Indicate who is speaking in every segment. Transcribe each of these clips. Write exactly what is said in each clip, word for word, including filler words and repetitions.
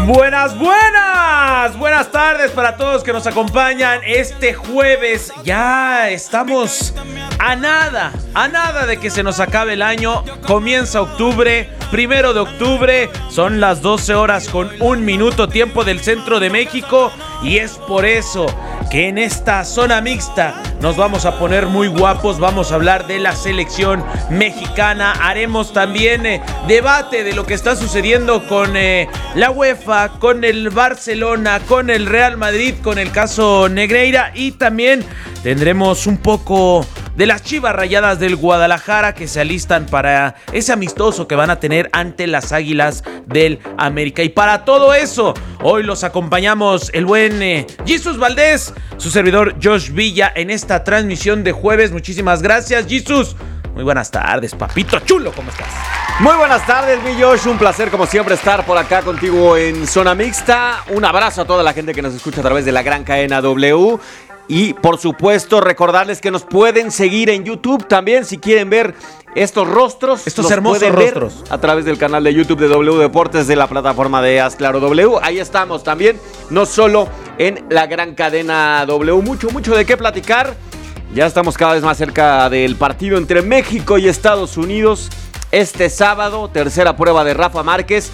Speaker 1: Buenas, buenas, buenas tardes para todos que nos acompañan este jueves. Ya estamos a nada, a nada de que se nos acabe el año. Comienza octubre, primero de octubre, son las doce horas con un minuto tiempo del centro de México. Y es por eso que en esta zona mixta nos vamos a poner muy guapos. Vamos a hablar de la selección mexicana. Haremos también eh, debate de lo que está sucediendo con eh, la UEFA, con el Barcelona, con el Real Madrid, con el caso Negreira. Y también tendremos un poco de las Chivas Rayadas del Guadalajara que se alistan para ese amistoso que van a tener ante las Águilas del América. Y para todo eso, hoy los acompañamos el buen eh, Jesus Valdés, su servidor Josh Villa en esta transmisión de jueves. Muchísimas gracias, Jesus. Muy buenas tardes, papito chulo, ¿cómo estás?
Speaker 2: Muy buenas tardes, mi Josh. Un placer, como siempre, estar por acá contigo en Zona Mixta. Un abrazo a toda la gente que nos escucha a través de la gran cadena W. Y, por supuesto, recordarles que nos pueden seguir en YouTube también si quieren ver estos rostros.
Speaker 1: Estos hermosos rostros.
Speaker 2: A través del canal de YouTube de W Deportes de la plataforma de Haz Claro W. Ahí estamos también, no solo en la gran cadena W. Mucho, mucho de qué platicar. Ya estamos cada vez más cerca del partido entre México y Estados Unidos. Este sábado, tercera prueba de Rafa Márquez.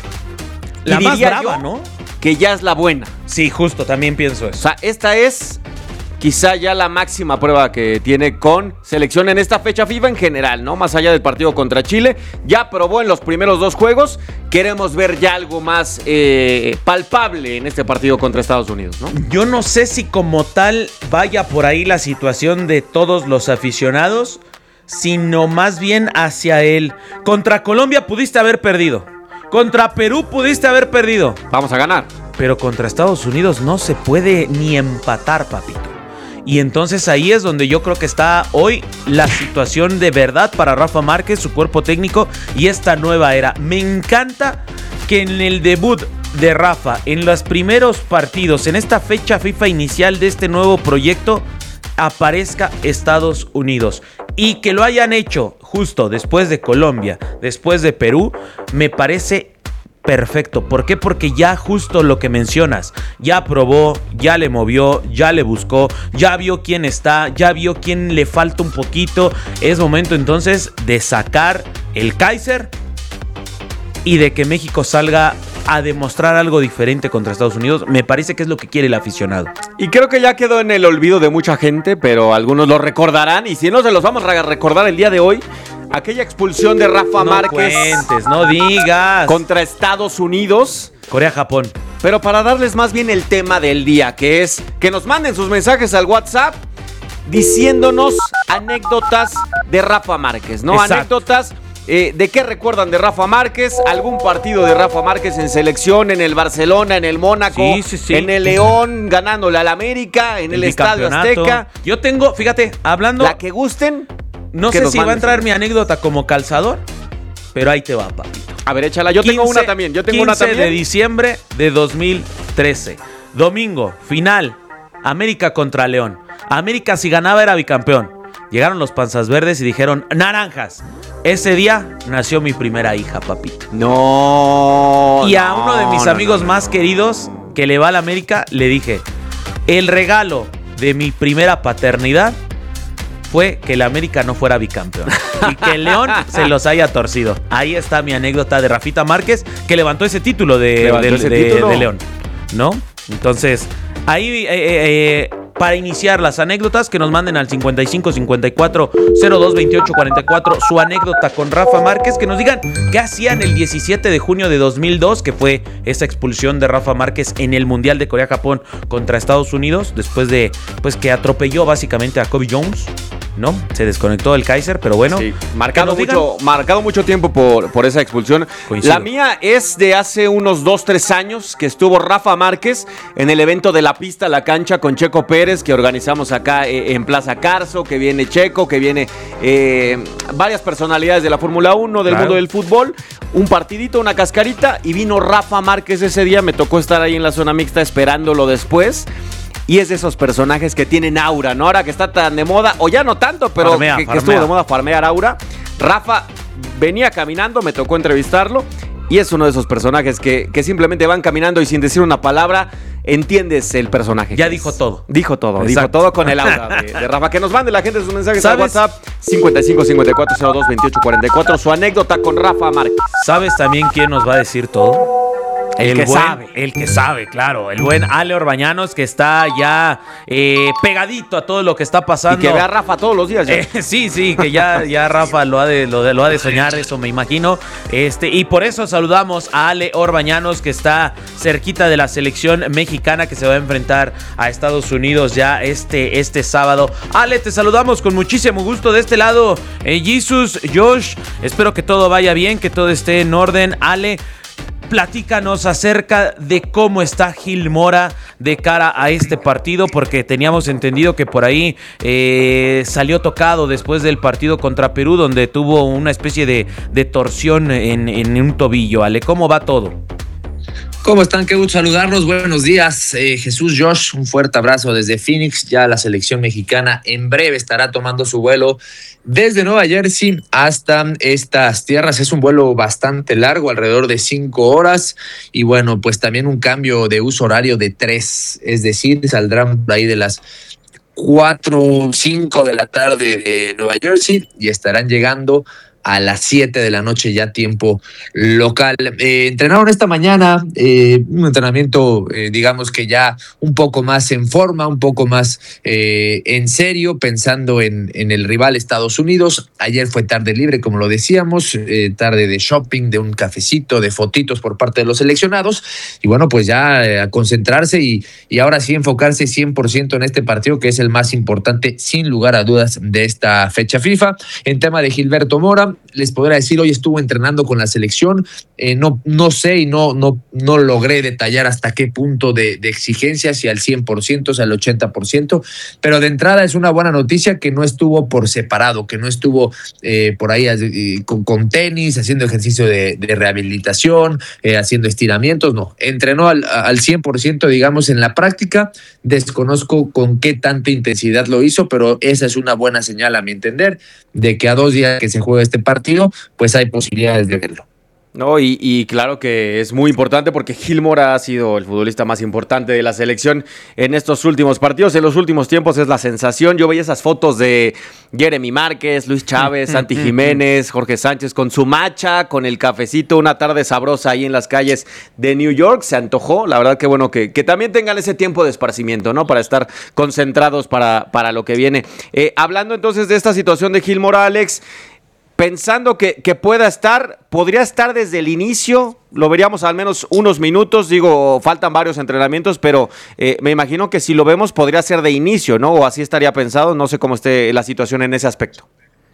Speaker 1: La más brava, ¿no?
Speaker 2: Que ya es la buena.
Speaker 1: Sí, justo, también pienso eso.
Speaker 2: O sea, esta es quizá ya la máxima prueba que tiene con selección en esta fecha FIFA en general, ¿no? Más allá del partido contra Chile, ya probó en los primeros dos juegos. Queremos ver ya algo más eh, palpable en este partido contra Estados Unidos, ¿no?
Speaker 1: Yo no sé si como tal vaya por ahí la situación de todos los aficionados, sino más bien hacia él. Contra Colombia pudiste haber perdido. Contra Perú pudiste haber perdido.
Speaker 2: Vamos a ganar.
Speaker 1: Pero contra Estados Unidos no se puede ni empatar, papito. Y entonces ahí es donde yo creo que está hoy la situación de verdad para Rafa Márquez, su cuerpo técnico y esta nueva era. Me encanta que en el debut de Rafa, en los primeros partidos, en esta fecha FIFA inicial de este nuevo proyecto, aparezca Estados Unidos. Y que lo hayan hecho justo después de Colombia, después de Perú, me parece perfecto. ¿Por qué? Porque ya justo lo que mencionas, ya probó, ya le movió, ya le buscó, ya vio quién está, ya vio quién le falta un poquito. Es momento entonces de sacar el Kaiser y de que México salga a demostrar algo diferente contra Estados Unidos. Me parece que es lo que quiere el aficionado.
Speaker 2: Y creo que ya quedó en el olvido de mucha gente, pero algunos lo recordarán. Y si no, se los vamos a recordar el día de hoy. Aquella expulsión de Rafa
Speaker 1: no
Speaker 2: Márquez.
Speaker 1: Cuentes, no digas.
Speaker 2: Contra Estados Unidos.
Speaker 1: Corea-Japón.
Speaker 2: Pero para darles más bien el tema del día, que es que nos manden sus mensajes al WhatsApp diciéndonos anécdotas de Rafa Márquez, ¿no?
Speaker 1: Exacto.
Speaker 2: Anécdotas eh, de qué recuerdan de Rafa Márquez, algún partido de Rafa Márquez en selección, en el Barcelona, en el Mónaco,
Speaker 1: sí, sí, sí.
Speaker 2: en el León, ganándole al América, en el, el Estadio Azteca.
Speaker 1: Yo tengo, fíjate, hablando...
Speaker 2: La que gusten.
Speaker 1: No sé si va a entrar mi anécdota como calzador, pero ahí te va, papito.
Speaker 2: A ver, échala. Yo tengo una también. Yo tengo una también.
Speaker 1: quince de diciembre de dos mil trece. Domingo, final. América contra León. América, si ganaba, era bicampeón. Llegaron los panzas verdes y dijeron, naranjas. Ese día nació mi primera hija, papito.
Speaker 2: No.
Speaker 1: Y a
Speaker 2: no,
Speaker 1: uno de mis
Speaker 2: no,
Speaker 1: amigos
Speaker 2: no, no.
Speaker 1: más queridos que le va a la América, le dije, el regalo de mi primera paternidad fue que el América no fuera bicampeón y que el León se los haya torcido. Ahí está mi anécdota de Rafita Márquez, que levantó ese título de, de,
Speaker 2: ese
Speaker 1: de,
Speaker 2: título?
Speaker 1: de León, ¿no? Entonces, ahí eh, eh, para iniciar las anécdotas, que nos manden al cincuenta y cinco cincuenta y cuatro cero dos veintiocho cuarenta y cuatro su anécdota con Rafa Márquez, que nos digan qué hacían el diecisiete de junio de dos mil dos, que fue esa expulsión de Rafa Márquez en el Mundial de Corea-Japón contra Estados Unidos, después de pues que atropelló básicamente a Kobe Jones, ¿no? Se desconectó el Kaiser, pero bueno.
Speaker 2: Sí, marcado, mucho, marcado mucho tiempo por, por esa expulsión.
Speaker 1: Coincido.
Speaker 2: La mía es de hace unos dos, tres años que estuvo Rafa Márquez en el evento de la pista a la cancha con Checo Pérez que organizamos acá eh, en Plaza Carso, que viene Checo, que viene eh, varias personalidades de la Fórmula uno, del
Speaker 1: claro.
Speaker 2: mundo del fútbol. Un partidito, una cascarita y vino Rafa Márquez ese día. Me tocó estar ahí en la zona mixta esperándolo después. Y es de esos personajes que tienen aura, ¿no? Ahora que está tan de moda, o ya no tanto, pero
Speaker 1: farmea,
Speaker 2: que, que
Speaker 1: farmea.
Speaker 2: estuvo de moda farmear aura. Rafa venía caminando, me tocó entrevistarlo y es uno de esos personajes que, que simplemente van caminando y sin decir una palabra, entiendes el personaje.
Speaker 1: Ya dijo es. todo.
Speaker 2: Dijo todo,
Speaker 1: Exacto.
Speaker 2: dijo todo con el aura de, de Rafa. Que nos mande la gente sus mensajes al WhatsApp cincuenta y cinco cincuenta y cuatro cero dos veintiocho cuarenta y cuatro, su anécdota con Rafa Márquez.
Speaker 1: ¿Sabes también quién nos va a decir todo?
Speaker 2: El, el que
Speaker 1: buen,
Speaker 2: sabe.
Speaker 1: El que sabe, claro. El buen Ale Orbañanos, que está ya eh, pegadito a todo lo que está pasando.
Speaker 2: Y que ve a Rafa todos los días.
Speaker 1: Eh, sí, sí, que ya, ya Rafa lo ha, de, lo, de, lo ha de soñar, eso me imagino. Este, y por eso saludamos a Ale Orbañanos, que está cerquita de la selección mexicana, que se va a enfrentar a Estados Unidos ya este, este sábado. Ale, te saludamos con muchísimo gusto de este lado. Eh, Jesus, Josh, espero que todo vaya bien, que todo esté en orden. Ale, platícanos acerca de cómo está Gil Mora de cara a este partido, porque teníamos entendido que por ahí eh, salió tocado después del partido contra Perú, donde tuvo una especie de, de torsión en, en un tobillo. Ale, ¿cómo va todo?
Speaker 3: ¿Cómo están? Qué gusto saludarlos. Buenos días, eh, Jesús, Josh. Un fuerte abrazo desde Phoenix. Ya la selección mexicana en breve estará tomando su vuelo desde Nueva Jersey hasta estas tierras. Es un vuelo bastante largo, alrededor de cinco horas. Y bueno, pues también un cambio de uso horario de tres. Es decir, saldrán por ahí de las cuatro o cinco de la tarde de Nueva Jersey y estarán llegando a las siete de la noche, ya tiempo local. Eh, entrenaron esta mañana, eh, un entrenamiento, eh, digamos que ya un poco más en forma, un poco más eh, en serio, pensando en, en el rival Estados Unidos. Ayer fue tarde libre, como lo decíamos, eh, tarde de shopping, de un cafecito, de fotitos por parte de los seleccionados. Y bueno, pues ya eh, a concentrarse y, y ahora sí enfocarse cien por ciento en este partido, que es el más importante, sin lugar a dudas, de esta fecha FIFA. En tema de Gilberto Mora, les podría decir, hoy estuvo entrenando con la selección, eh, no, no sé y no, no, no logré detallar hasta qué punto de, de exigencia, si al cien por ciento, si al ochenta por ciento, pero de entrada es una buena noticia que no estuvo por separado, que no estuvo eh, por ahí eh, con, con tenis, haciendo ejercicio de, de rehabilitación, eh, haciendo estiramientos, no, entrenó al, al cien por ciento, digamos, en la práctica. Desconozco con qué tanta intensidad lo hizo, pero esa es una buena señal, a mi entender, de que a dos días que se juega este partido, pues hay posibilidades de verlo.
Speaker 2: No, y, y claro que es muy importante porque Gil Mora ha sido el futbolista más importante de la selección en estos últimos partidos, en los últimos tiempos es la sensación. Yo veía esas fotos de Jeremy Márquez, Luis Chávez, Santi Jiménez, Jorge Sánchez con su macha, con el cafecito, una tarde sabrosa ahí en las calles de New York. Se antojó, la verdad que bueno que, que también tengan ese tiempo de esparcimiento, ¿no? Para estar concentrados para, para lo que viene. Eh, hablando entonces de esta situación de Gil Mora, Alex, pensando que, que pueda estar, podría estar desde el inicio, lo veríamos al menos unos minutos, digo, faltan varios entrenamientos, pero eh, me imagino que si lo vemos podría ser de inicio, ¿no? O así estaría pensado, no sé cómo esté la situación en ese aspecto.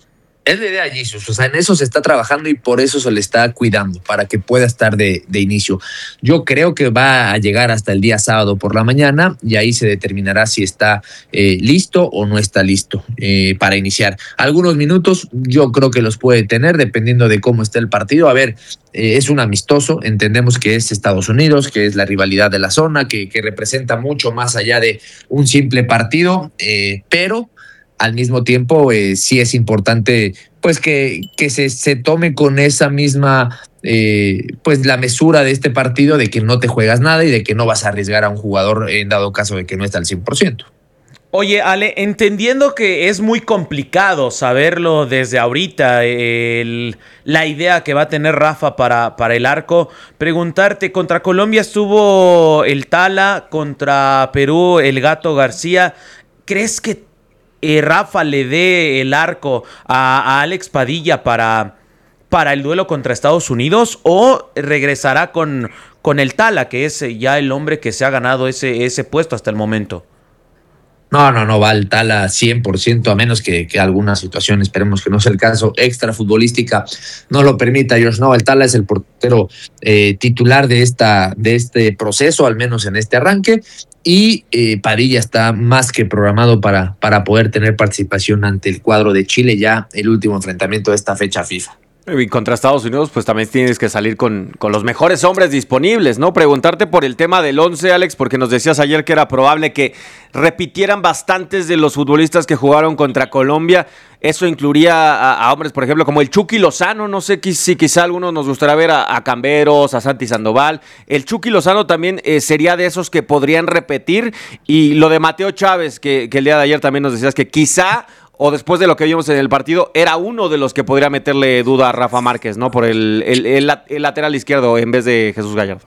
Speaker 3: Es la idea, Jesus. O sea, en eso se está trabajando y por eso se le está cuidando, para que pueda estar de, de inicio. Yo creo que va a llegar hasta el día sábado por la mañana y ahí se determinará si está eh, listo o no está listo eh, para iniciar. Algunos minutos yo creo que los puede tener dependiendo de cómo esté el partido. A ver, eh, es un amistoso, entendemos que es Estados Unidos, que es la rivalidad de la zona, que, que representa mucho más allá de un simple partido, eh, pero al mismo tiempo, eh, sí es importante pues que, que se, se tome con esa misma, eh, pues la mesura de este partido, de que no te juegas nada y de que no vas a arriesgar a un jugador en dado caso de que no está al cien por ciento.
Speaker 1: Oye, Ale, entendiendo que es muy complicado saberlo desde ahorita, el, la idea que va a tener Rafa para, para el arco, preguntarte, contra Colombia estuvo el Tala, contra Perú el Gato García, ¿crees que Eh, Rafa le dé el arco a, a Alex Padilla para, para el duelo contra Estados Unidos, o regresará con, con el Tala, que es ya el hombre que se ha ganado ese, ese puesto hasta el momento?
Speaker 3: No, no, no va al Tala cien por ciento, a menos que, que alguna situación, esperemos que no sea el caso, extra futbolística no lo permita. Josh, no, el Tala es el portero eh, titular de, esta, de este proceso, al menos en este arranque, y eh, Padilla está más que programado para, para poder tener participación ante el cuadro de Chile, ya el último enfrentamiento de esta fecha FIFA.
Speaker 2: Y contra Estados Unidos, pues también tienes que salir con, con los mejores hombres disponibles, ¿no? Preguntarte por el tema del once, Alex, porque nos decías ayer que era probable que repitieran bastantes de los futbolistas que jugaron contra Colombia. Eso incluiría a, a hombres, por ejemplo, como el Chucky Lozano. No sé si quizá algunos nos gustaría ver a, a Camberos, a Santi Sandoval. El Chucky Lozano también eh, sería de esos que podrían repetir. Y lo de Mateo Chávez, que, que el día de ayer también nos decías que quizá, o después de lo que vimos en el partido, era uno de los que podría meterle duda a Rafa Márquez, ¿no? Por el, el, el, el lateral izquierdo en vez de Jesús Gallardo.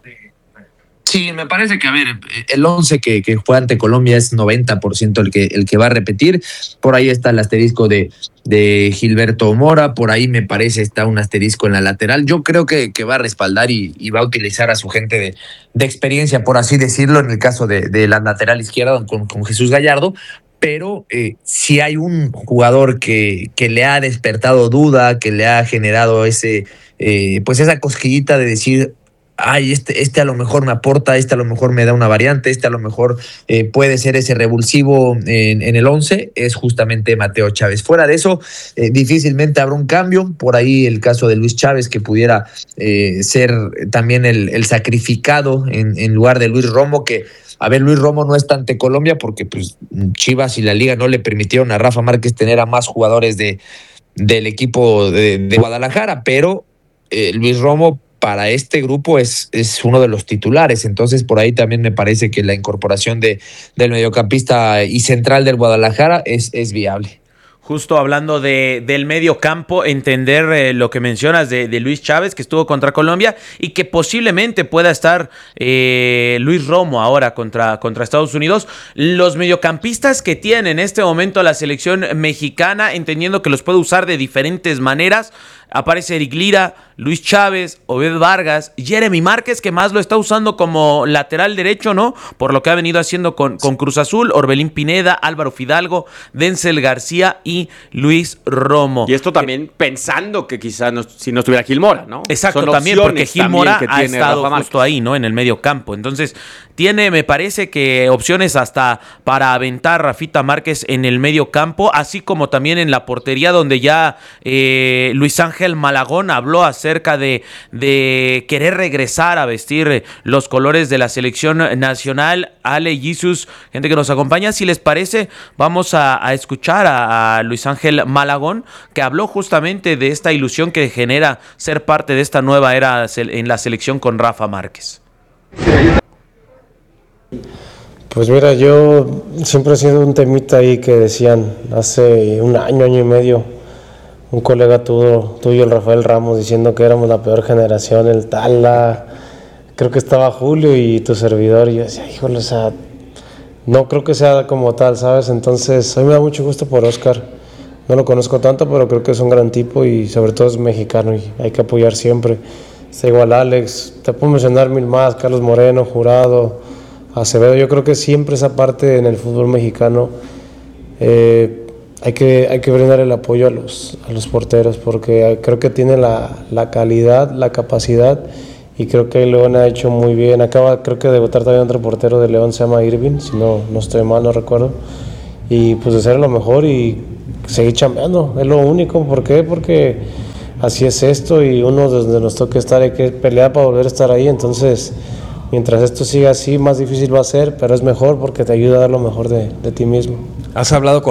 Speaker 3: Sí, me parece que, a ver, el once que, que juega ante Colombia es noventa por ciento el que, el que va a repetir. Por ahí está el asterisco de, de Gilberto Mora, por ahí me parece está un asterisco en la lateral. Yo creo que, que va a respaldar y, y va a utilizar a su gente de, de experiencia, por así decirlo, en el caso de, de la lateral izquierda con, con Jesús Gallardo. Pero eh, si hay un jugador que, que le ha despertado duda, que le ha generado ese, eh, pues esa cosquillita de decir, ay, este, este a lo mejor me aporta, este a lo mejor me da una variante, este a lo mejor eh, puede ser ese revulsivo en, en el once, es justamente Mateo Chávez. Fuera de eso, eh, difícilmente habrá un cambio. Por ahí el caso de Luis Chávez, que pudiera eh, ser también el, el sacrificado en, en lugar de Luis Romo, que a ver, Luis Romo no está ante Colombia porque pues Chivas y la Liga no le permitieron a Rafa Márquez tener a más jugadores de, del equipo de, de Guadalajara, pero eh, Luis Romo para este grupo es, es uno de los titulares. Entonces por ahí también me parece que la incorporación de, del mediocampista y central del Guadalajara es, es viable.
Speaker 1: Justo hablando de, del medio campo, entender eh, lo que mencionas de, de Luis Chávez, que estuvo contra Colombia y que posiblemente pueda estar eh, Luis Romo ahora contra, contra Estados Unidos. Los mediocampistas que tiene en este momento la selección mexicana, entendiendo que los puede usar de diferentes maneras. Aparece Eric Lira, Luis Chávez, Obed Vargas, Jeremy Márquez, que más lo está usando como lateral derecho, ¿no? Por lo que ha venido haciendo con, con Cruz Azul, Orbelín Pineda, Álvaro Fidalgo, Denzel García y Luis Romo.
Speaker 2: Y esto también eh, pensando que quizás no, si no estuviera Gil Mora, ¿no?
Speaker 1: Exacto, Son también, porque Gil Mora ha estado justo ahí, ¿no? En el medio campo. Entonces, tiene, me parece que opciones hasta para aventar Rafita Márquez en el medio campo, así como también en la portería, donde ya eh, Luis Ángel Malagón habló acerca de, de querer regresar a vestir los colores de la selección nacional. Ale, Jesus, gente que nos acompaña, si les parece, vamos a, a escuchar a, a Luis Ángel Malagón, que habló justamente de esta ilusión que genera ser parte de esta nueva era en la selección con Rafa Márquez.
Speaker 4: Pues mira, yo siempre he sido un temita ahí que decían hace un año, año y medio, un colega tuyo, tuyo, el Rafael Ramos, diciendo que éramos la peor generación, el Tala, creo que estaba Julio y tu servidor, y yo decía, híjole, o sea, no creo que sea como tal, ¿sabes? Entonces, a mí me da mucho gusto por Oscar, no lo conozco tanto, pero creo que es un gran tipo y sobre todo es mexicano y hay que apoyar siempre. Está igual Alex, te puedo mencionar mil más, Carlos Moreno, Jurado, Acevedo. Yo creo que siempre esa parte en el fútbol mexicano eh, hay que, hay que brindar el apoyo a los, a los porteros, porque creo que tiene la, la calidad, la capacidad, y creo que León ha hecho muy bien. Acaba, creo que de debutar también otro portero de León, se llama Irving, si no, no estoy mal, no recuerdo, y pues de ser lo mejor y seguir chambeando, es lo único. ¿Por qué? Porque así es esto, y uno donde nos toque estar hay que pelear para volver a estar ahí. Entonces, mientras esto siga así, más difícil va a ser, pero es mejor porque te ayuda a dar lo mejor de, de ti mismo.
Speaker 5: ¿Has hablado con